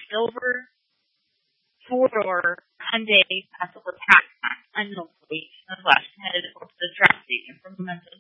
silver four-door Hyundai Passable tax tax annual plate slash headed for the draft statement from Memento